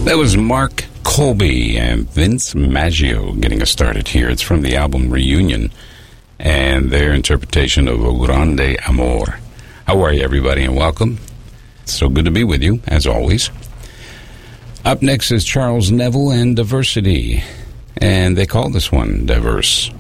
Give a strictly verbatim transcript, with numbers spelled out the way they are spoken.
That was Mark Colby and Vince Maggio getting us started here. It's from the album Reunion and their interpretation of O Grande Amor. How are you, everybody, and welcome. It's so good to be with you, as always. Up next is Charles Neville and Diversity, and they call this one Diverse.